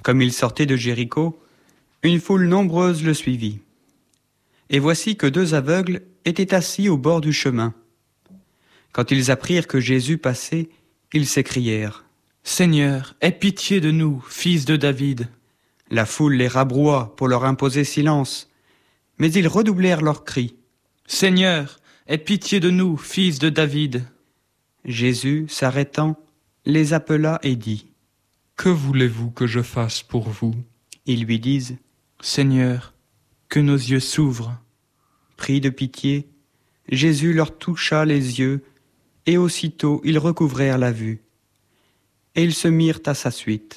Comme il sortait de Jéricho, une foule nombreuse le suivit. Et voici que 2 aveugles étaient assis au bord du chemin. Quand ils apprirent que Jésus passait, ils s'écrièrent : « Seigneur, aie pitié de nous, fils de David. » La foule les rabroua pour leur imposer silence, mais ils redoublèrent leurs cris. « Seigneur, aie pitié de nous, fils de David. » Jésus, s'arrêtant, les appela et dit : « Que voulez-vous que je fasse pour vous ? » Ils lui disent : « Seigneur, que nos yeux s'ouvrent. » Pris de pitié, Jésus leur toucha les yeux, et aussitôt ils recouvrèrent la vue. Et ils se mirent à sa suite.